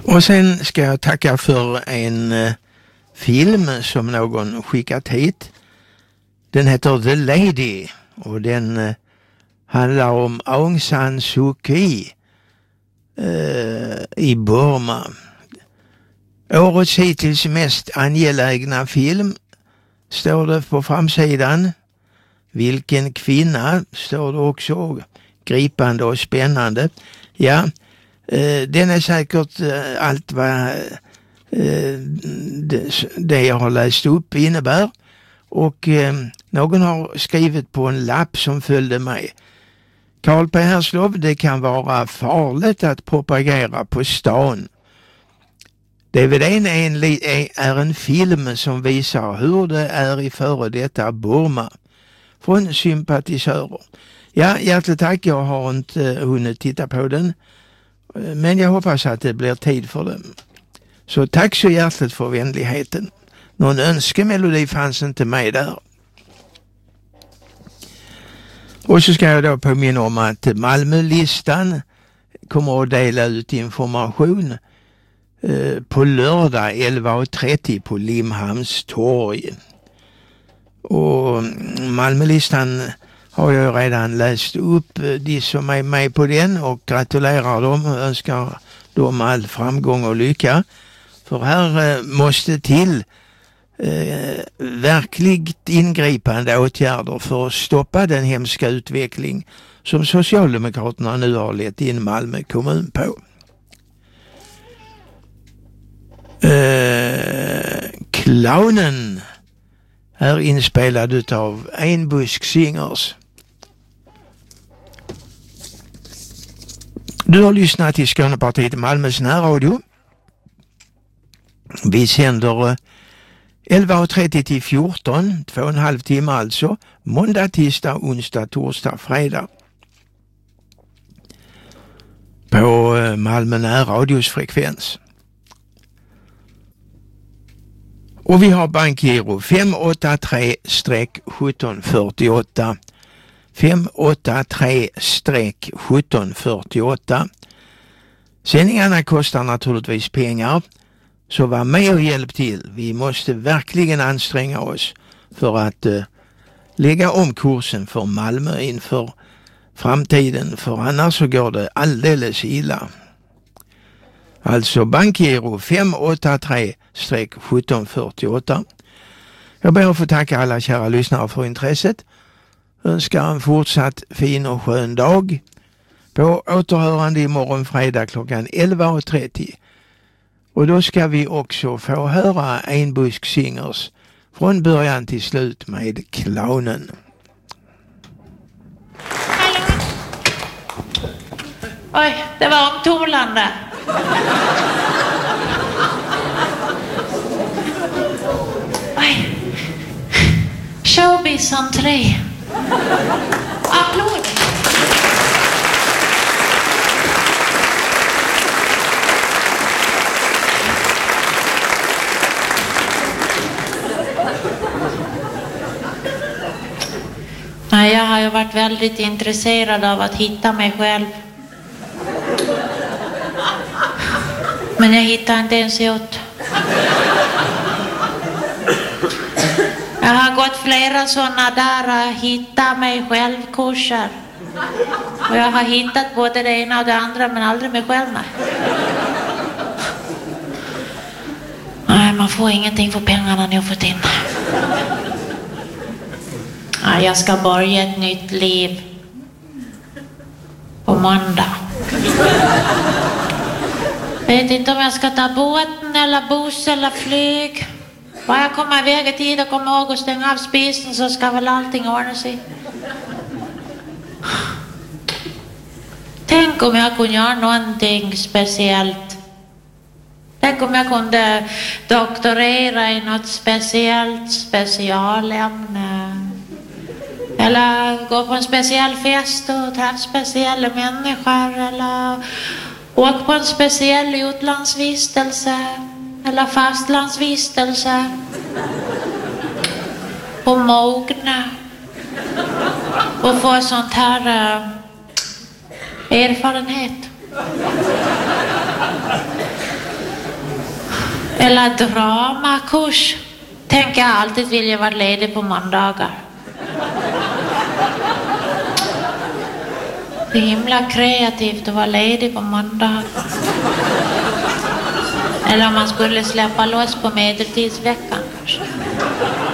Och sen ska jag tacka för en film som någon skickat hit. Den heter The Lady och den handlar om Aung San Suu Kyi i Burma. Årets hittills mest angelägna film står det på framsidan. Vilken kvinna står det också, gripande och spännande. Ja, den är säkert allt vad det jag har läst upp innebär. Och någon har skrivit på en lapp som följde mig. Carl P. Herslov, det kan vara farligt att propagera på stan. DVD:n är en film som visar hur det är i före detta Burma. Från sympatisörer. Ja, hjärtligt tack. Jag har inte hunnit titta på den. Men jag hoppas att det blir tid för den. Så tack så hjärtligt för vänligheten. Någon önskemelodi fanns inte med där. Och så ska jag då påminna om att Malmölistan kommer att dela ut information på lördag 11:30 på Limhamns torg. Och Malmölistan har jag redan läst upp de som är med på den och gratulerar dem och önskar dem all framgång och lycka. För här måste till verkligt ingripande åtgärder för att stoppa den hemska utveckling som Socialdemokraterna nu har lett in Malmö kommun på. Clownen är inspelad av Einbusk Singers. Du har lyssnat till Skånepartiet Malmös närradio. Vi sänder 11:30 till 14, 2,5 timmar alltså, måndag, tisdag, onsdag, torsdag, fredag. På Malmö närradios frekvens. Och vi har bankgiro 583-1748. 583-1748. Sändningarna kostar naturligtvis pengar. Så var med och hjälp till. Vi måste verkligen anstränga oss för att lägga om kursen för Malmö inför framtiden. För annars så går det alldeles illa. Alltså bankgiro 583-1748. Jag ber att få tacka alla kära lyssnare för intresset. Önskar en fortsatt fin och skön dag. På återhörande imorgon fredag klockan 11:30. Och då ska vi också få höra Einbusk Singers från början till slut med Clownen. Hallå. Oj, det var omtumlande. Oj. Showbiz entré. Applåd. Nej, jag har ju varit väldigt intresserad av att hitta mig själv. Men jag hittar inte ens ut. Jag har gått flera sådana där hitta mig själv-kurser. Och jag har hittat både det ena och det andra men aldrig mig själv med. Nej, man får ingenting för pengarna ni har fått in. Ja, jag ska börja ett nytt liv på måndag. Vet inte om jag ska ta båten eller buss eller flyg. Bara jag kommer iväg i tid och kommer ihåg att stänga av spisen så ska väl allting ordna sig. Tänk om jag kunde göra någonting speciellt. Tänk om jag kunde doktorera i något specialämne. Eller gå på en speciell fest och träffa speciella människor. Eller åka på en speciell utlandsvistelse. Eller fastlandsvistelse. Och mogna. Och få sånt här erfarenhet. Eller dramakurs. Tänk, jag alltid vilja vara ledig på måndagar. Det är himla kreativt att vara ledig på måndag. Eller om man skulle släppa loss på medeltidsveckan kanske.